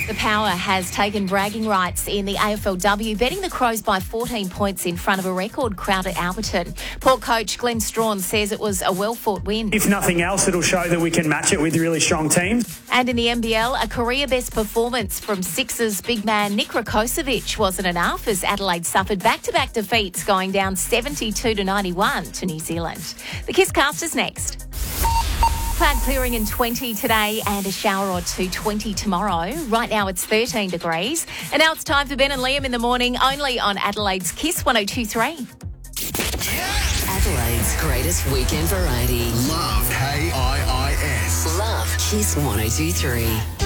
The Power has taken bragging rights in the AFLW, betting the Crows by 14 points in front of a record crowd at Alberton. Port coach Glenn Strawn says it was a well-fought win. If nothing else, it'll show that we can match it with really strong teams. And in the NBL, a career-best performance from Sixers big man Nick Rakocevic wasn't enough as Adelaide suffered back-to-back defeats, going down 72-91 to New Zealand. The Kiss Cast is next. Cloud clearing in 20 today and a shower or two, 20 tomorrow. Right now it's 13 degrees. And now it's time for Ben and Liam in the morning, only on Adelaide's Kiss 102.3. Adelaide's greatest weekend variety. Love KIIS. Love Kiss 102.3.